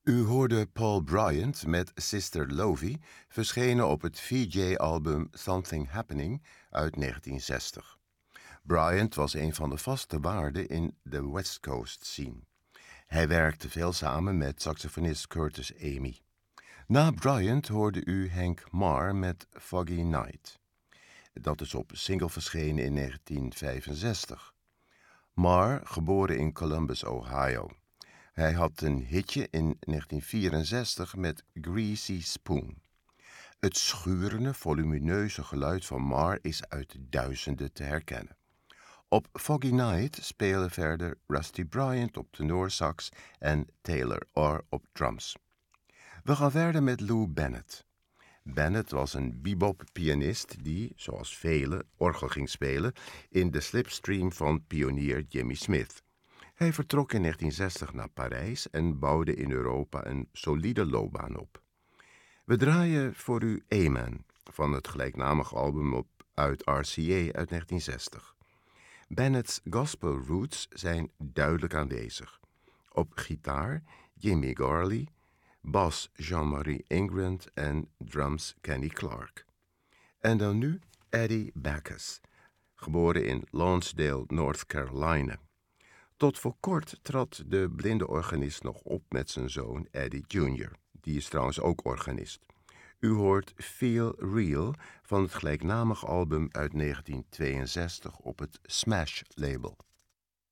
U hoorde Paul Bryant met Sister Lovey, verschenen op het VJ-album Something Happening uit 1960. Bryant was een van de vaste waarden in de West Coast scene. Hij werkte veel samen met saxofonist Curtis Amy. Na Bryant hoorde u Hank Marr met Foggy Night. Dat is op single verschenen in 1965. Marr, geboren in Columbus, Ohio. Hij had een hitje in 1964 met Greasy Spoon. Het schurende, volumineuze geluid van Marr is uit duizenden te herkennen. Op Foggy Night spelen verder Rusty Bryant op tenorsax en Taylor Orr op drums. We gaan verder met Lou Bennett. Bennett was een bebop-pianist die, zoals velen, orgel ging spelen in de slipstream van pionier Jimmy Smith. Hij vertrok in 1960 naar Parijs en bouwde in Europa een solide loopbaan op. We draaien voor u Amen van het gelijknamige album uit RCA uit 1960. Bennett's gospel roots zijn duidelijk aanwezig. Op gitaar Jimmy Garley, bas Jean-Marie Ingrand en drums Kenny Clark. En dan nu Eddie Backus, geboren in Lonsdale, North Carolina. Tot voor kort trad de blinde organist nog op met zijn zoon Eddie Jr. Die is trouwens ook organist. U hoort Feel Real van het gelijknamige album uit 1962 op het Smash label.